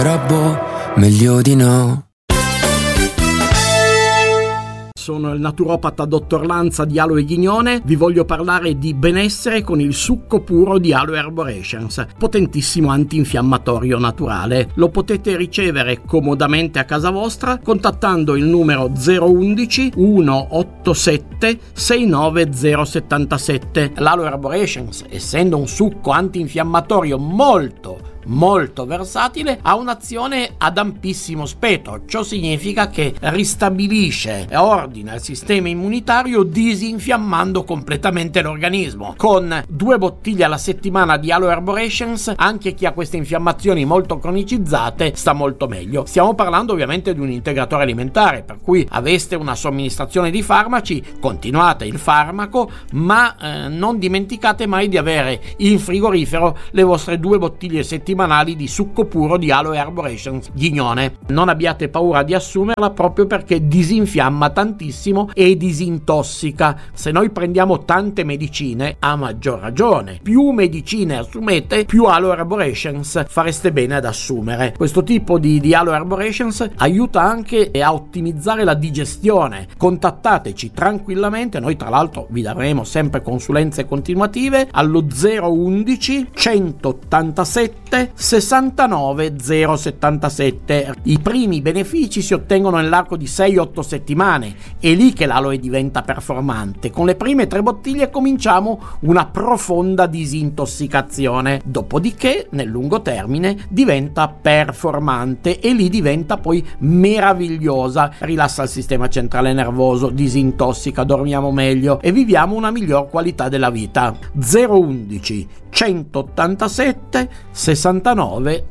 Robbo, meglio di no. Sono il naturopata dottor Lanza di Aloe Ghignone. Vi voglio parlare di benessere con il succo puro di Aloe Arborescens, potentissimo antinfiammatorio naturale. Lo potete ricevere comodamente a casa vostra contattando il numero 011 187 69077. L'Aloe Arborescens, essendo un succo antinfiammatorio molto versatile, ha un'azione ad ampissimo spettro. Ciò significa che ristabilisce e ordina il sistema immunitario disinfiammando completamente l'organismo. Con 2 bottiglie alla settimana di Aloe Arborescens anche chi ha queste infiammazioni molto cronicizzate sta molto meglio. Stiamo parlando ovviamente di un integratore alimentare, per cui aveste una somministrazione di farmaci, continuate il farmaco, ma non dimenticate mai di avere in frigorifero le vostre 2 bottiglie settimanali di succo puro di Aloe Arborescens Ghignone. Non abbiate paura di assumerla, proprio perché disinfiamma tantissimo e disintossica. Se noi prendiamo tante medicine, a maggior ragione, più medicine assumete, più Aloe Arborescens fareste bene ad assumere. Questo tipo di Aloe Arborescens aiuta anche a ottimizzare la digestione. Contattateci tranquillamente, noi tra l'altro vi daremo sempre consulenze continuative allo 011 187 69 077. I primi benefici si ottengono nell'arco di 6-8 settimane, è lì che l'aloe diventa performante. Con le prime 3 bottiglie cominciamo una profonda disintossicazione, dopodiché nel lungo termine diventa performante e lì diventa poi meravigliosa, rilassa il sistema centrale nervoso, disintossica, dormiamo meglio e viviamo una miglior qualità della vita. 011 187 69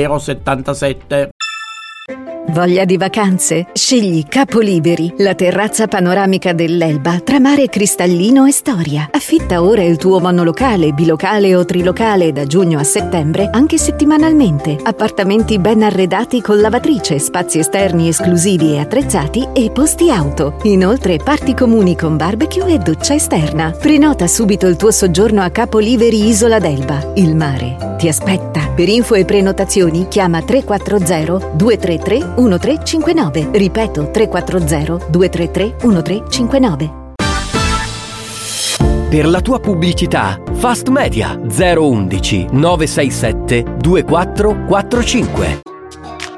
077. Voglia di vacanze? Scegli Capoliberi, la terrazza panoramica dell'Elba tra mare cristallino e storia. Affitta ora il tuo monolocale, bilocale o trilocale da giugno a settembre, anche settimanalmente. Appartamenti ben arredati con lavatrice, spazi esterni esclusivi e attrezzati e posti auto. Inoltre parti comuni con barbecue e doccia esterna. Prenota subito il tuo soggiorno a Capoliberi Isola d'Elba. Il mare ti aspetta. Per info e prenotazioni chiama 340 233 1359. Ripeto, 340 233 1359. Per la tua pubblicità, Fast Media 011 967 2445.